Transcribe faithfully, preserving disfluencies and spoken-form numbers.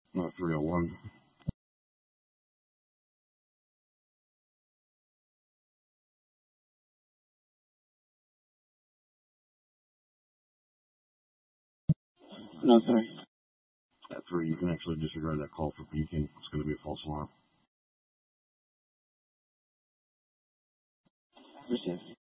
Not three oh one. No, sir. At three, you can actually disregard that call for beacon. It's going to be a false alarm. Received.